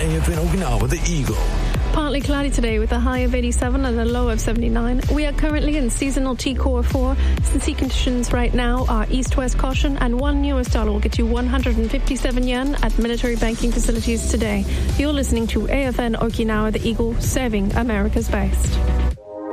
AFN Okinawa, the Eagle. Partly cloudy today with a high of 87 and a low of 79. We are currently in seasonal T-Core 4. The sea conditions right now are east-west caution, and $1 will get you 157 yen at military banking facilities today. You're listening to AFN Okinawa, the Eagle, serving America's best.